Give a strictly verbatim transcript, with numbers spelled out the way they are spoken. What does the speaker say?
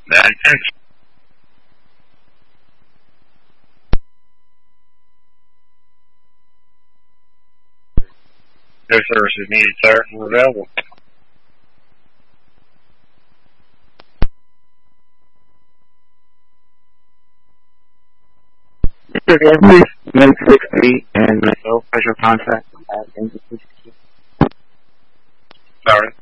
That is no services needed, sir. We're available. Mister Please name six three and myself as your contact. Sorry.